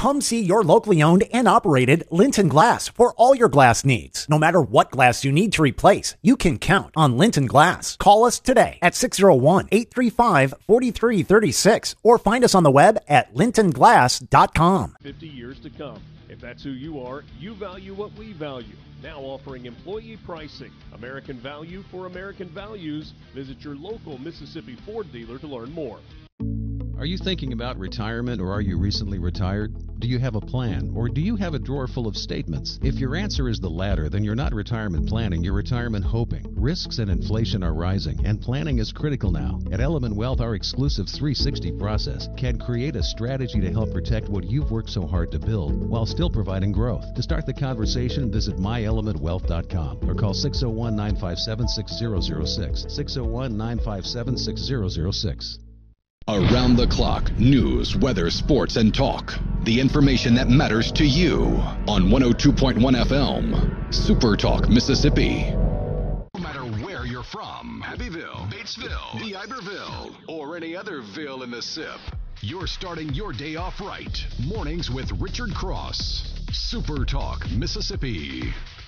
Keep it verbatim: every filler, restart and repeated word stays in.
Come see your locally owned and operated Linton Glass for all your glass needs. No matter what glass you need to replace, you can count on Linton Glass. Call us today at six oh one, eight three five, four three three six or find us on the web at linton glass dot com. fifty years to come. If that's who you are, you value what we value. Now offering employee pricing. American value for American values. Visit your local Mississippi Ford dealer to learn more. Are you thinking about retirement, or are you recently retired? Do you have a plan, or do you have a drawer full of statements? If your answer is the latter, then you're not retirement planning, you're retirement hoping. Risks and inflation are rising, and planning is critical now. At Element Wealth, our exclusive three sixty process can create a strategy to help protect what you've worked so hard to build while still providing growth. To start the conversation, visit my element wealth dot com or call six oh one, nine five seven, six oh oh six, six oh one, nine five seven, six oh oh six. Around the clock, news, weather, sports, and talk. The information that matters to you on one oh two point one F M, Super Talk, Mississippi. No matter where you're from, Abbeville, Batesville, D'Iberville, or any other ville in the S I P, you're starting your day off right. Mornings with Richard Cross. Super Talk, Mississippi.